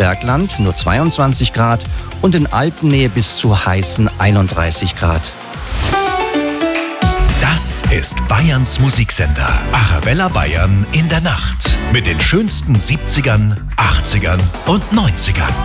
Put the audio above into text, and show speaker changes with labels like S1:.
S1: Bergland nur 22 Grad und in Alpennähe bis zu heißen 31 Grad.
S2: Das ist Bayerns Musiksender. Arabella Bayern in der Nacht. Mit den schönsten 70ern, 80ern und 90ern.